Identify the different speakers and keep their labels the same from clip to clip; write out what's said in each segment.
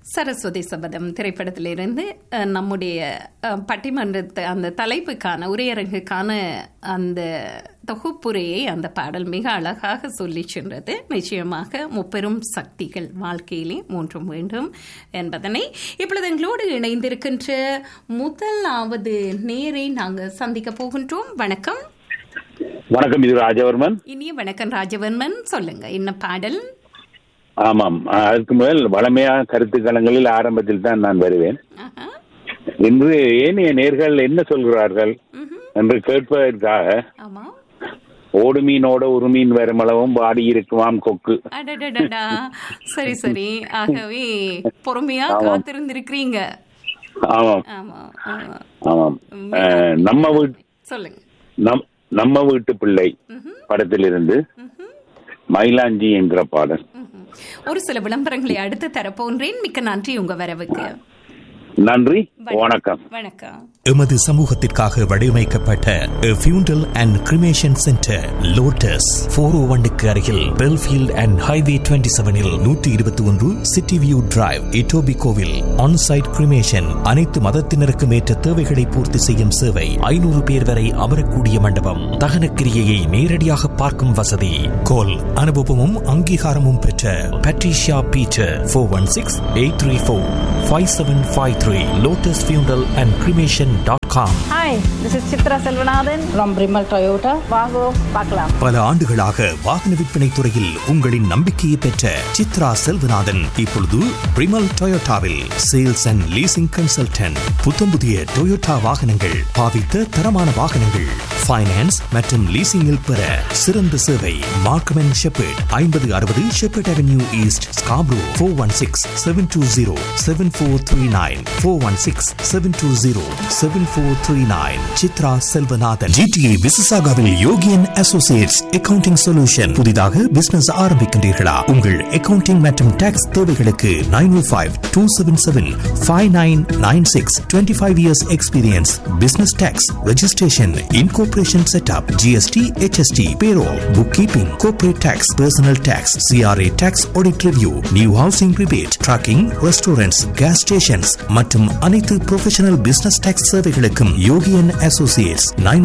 Speaker 1: சரஸ்வதி சபதம் திரைப்படத்திலிருந்து நம்முடைய பட்டிமன்றத்தை அந்த தலைப்புக்கான உரையரங்குக்கான அந்த தொகுப்புரையை அந்த பாடல் மிக அழகாக சொல்லி சென்றது. நிச்சயமாக முப்பெரும் சக்திகள் வாழ்க்கையிலே மூன்றும் வேண்டும் என்பதனை இப்பொழுது எங்களோடு இணைந்திருக்கின்ற முதலாவது நேரை நாங்கள் சந்திக்க போகின்றோம். வணக்கம்.
Speaker 2: வணக்கம், இது ராஜவர்மன்.
Speaker 1: இனிய வணக்கம் ராஜவர்மன், சொல்லுங்க என்ன பாடல்?
Speaker 2: ஆமாம், அதுக்கு முதல் வளமையான கருத்துக்களங்களில் ஆரம்பத்தில் தான் நான் வருவேன். இன்று ஏனைய நேர்கள் என்ன சொல்கிறார்கள் என்று கேட்பதற்காக ஓடு மீனோட ஒரு மீன் வருமளவும் வாடி இருக்குமாம் கொக்கு.
Speaker 1: சரி சரி, ஆகவே பொறுமையா காத்திருந்திருக்கிறீங்க.
Speaker 2: ஆமாம் ஆமாம். நம்ம வீட்டு சொல்லுங்க. நம்ம வீட்டு பிள்ளை படத்திலிருந்து மயிலாஞ்சி என்கிற பாடல்.
Speaker 1: ஒரு சில விளம்பரங்களை அடுத்து தரப்போன்றேன். மிக்க நன்றி உங்க வரவுக்கு.
Speaker 2: நன்றி, வணக்கம்.
Speaker 1: வணக்கம்.
Speaker 3: எமது சமூகத்திற்காக வடிவமைக்கப்பட்ட funeral and cremation centre lotus 401 அருகில் Belfield and highway 27 121 city view drive, இட்டோபிகோவில். Onsite cremation, அனைத்து மதத்தினருக்கும் ஏற்ற தேவைகளை பூர்த்தி செய்யும் சேவை. 500 பேர் வரை அமரக்கூடிய மண்டபம். தகன கிரியையை நேரடியாக பார்க்கும் வசதி. கோல் அனுபவமும் அங்கீகாரமும் பெற்ற Patricia Peter 416-834-5753. Lotus Funeral and Cremation.com.
Speaker 4: Hi, this is Chitra Selvanathan from Brimal Toyota. வாங்கோ பார்க்கலாம்.
Speaker 3: பல ஆண்டுகளாக வாகன விற்பனை துறையில் உங்களின் நம்பிக்கையை பெற்ற சித்ரா செல்வநாதன் இப்பொழுது பிரிமல் டொயோட்டாவில் sales and leasing consultant. புத்தம்புதிய Toyota வாகனங்கள், பாவித்த தரமான வாகனங்கள், ஃபைனான்ஸ் மற்றும் லீசிங்கில் பெற சிறந்த சேவை. Markham and shepherd 5060 shepherd avenue east, Scarborough. 416-720-7439 416-720-7439. Chitra Selvanathan. GTA விசிசாகாவில் யோகியன் Associates accounting solution. புதிதாக பிசினஸ் ஆரம்பிக்கின்றீர்களா? உங்கள் அக்கவுண்டிங் மற்றும் டாக்ஸ் தேவைகளுக்கு 905-277-5996. 25 years experience. Business tax, registration, incorporation setup, GST, HST, payroll, bookkeeping, corporate tax, personal tax, CRA tax audit review, new housing rebate, trucking, restaurants, gas stations மற்றும் அனைத்து professional business tax சேவைகளுக்கும் யோகியன் Associates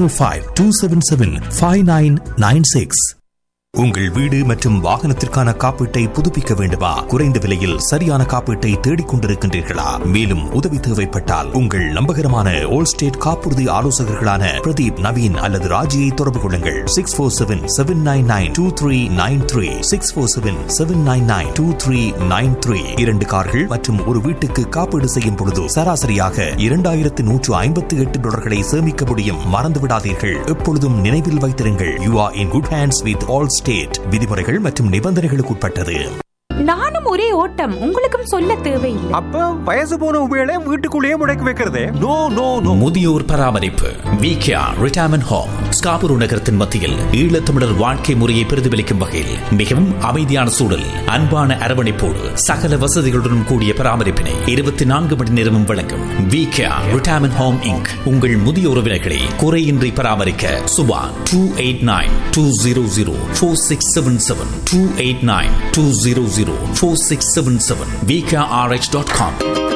Speaker 3: 905-277-5996. உங்கள் வீடு மற்றும் வாகனத்திற்கான காப்பீட்டை புதுப்பிக்க வேண்டுமா? குறைந்த விலையில் சரியான காப்பீட்டை தேடிக் கொண்டிருக்கின்றீர்களா? மேலும் உதவி தேவைப்பட்டால் உங்கள் நம்பகரமான ஓல் ஸ்டேட் காப்புறுதி ஆலோசகர்களான பிரதீப், நவீன் அல்லது ராஜியை தொடர்பு கொள்ளுங்கள். 647-799-2393 647-799-2393. 2 கார்கள் மற்றும் ஒரு வீட்டுக்கு காப்பீடு செய்யும் பொழுது சராசரியாக $2,158 சேமிக்க முடியும். மறந்து விடாதீர்கள். எப்பொழுதும் நினைவில் வைத்திருங்கள், you are in good hands with all state. விதிமுறைகள் மற்றும் நிபந்தனைகளுக்கு உட்பட்டது.
Speaker 4: நானும் ஒரே ஓட்டம், உங்களுக்கும் சொல்ல தேவையில்லை.
Speaker 5: அப்ப வயசு போன உபயோக வீட்டுக்குள்ளேயே முடக்கி வைக்கிறதே? No no no.
Speaker 6: முதியோர் பராமரிப்பு விகேஆர் ரிட்டையர்மென்ட் ஹோம், ஸ்காபூர் நகரத்தின் மத்தியில் ஈழத்தமிழர் வாழ்க்கை முறையை பிரதிபலிக்கும் வகையில் மிகவும் அமைதியான சூழல், அன்பான அரவணைப்போடு சகல வசதிகளுடன் கூடிய பராமரிப்பினை 24 மணி நேரமும் வழங்கும் விகேஆர் ரிட்டையர்மென்ட் ஹோம் இன்க். உங்கள் முதிய உறவினர்களை குறையின்றி பராமரிக்க சுபா 289-200-4677 289-200-4677 VKRH.com.